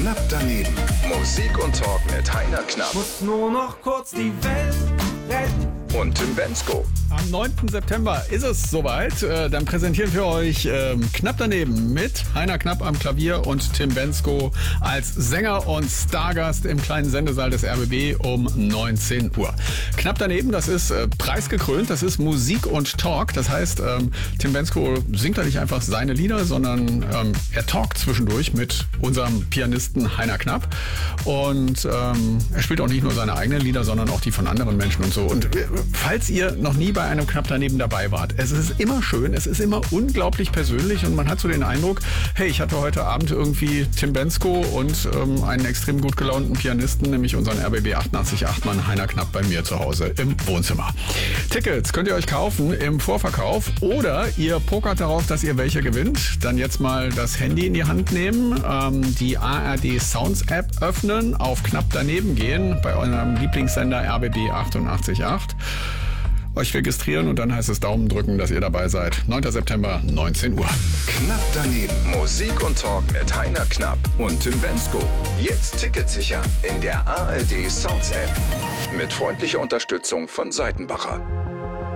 Knapp daneben. Musik und Talk mit Heiner Knapp Muss nur noch kurz die Welt retten. und Tim Bendzko. Am 9. September ist es soweit. Dann präsentieren wir euch Knapp daneben mit Heiner Knapp am Klavier und Tim Bendzko als Sänger und Stargast im kleinen Sendesaal des RBB um 19 Uhr. Knapp daneben, das ist preisgekrönt, das ist Musik und Talk. Das heißt, Tim Bendzko singt da nicht einfach seine Lieder, sondern er talkt zwischendurch mit unserem Pianisten Heiner Knapp. Und er spielt auch nicht nur seine eigenen Lieder, sondern auch die von anderen Menschen und so. Und falls ihr noch nie bei einem Knapp daneben dabei wart, es ist immer schön, es ist immer unglaublich persönlich und man hat so den Eindruck, hey, ich hatte heute Abend irgendwie Tim Bendzko und einen extrem gut gelaunten Pianisten, nämlich unseren RBB 88.8 Mann Heiner Knapp bei mir zu Hause im Wohnzimmer. Tickets könnt ihr euch kaufen im Vorverkauf oder ihr pokert darauf, dass ihr welche gewinnt. Dann jetzt mal das Handy in die Hand nehmen, die ARD Sounds App öffnen, auf Knapp daneben gehen, bei eurem Lieblingssender RBB 88.8. Euch registrieren und dann heißt es Daumen drücken, dass ihr dabei seid. 9. September, 19 Uhr. Knapp daneben. Musik und Talk mit Heiner Knapp und Tim Bendzko. Jetzt Ticket sichern in der ARD Sounds App. Mit freundlicher Unterstützung von Seitenbacher.